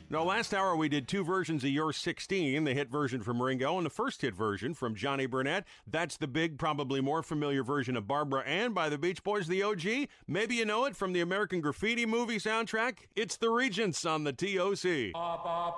Now, last hour we did two versions of You're 16, the hit version from Ringo and the first hit version from Johnny Burnett. That's the big, probably more familiar version of Barbara Ann by the Beach Boys, the OG. Maybe you know it from the American Graffiti movie soundtrack. It's the Regents on the TOC.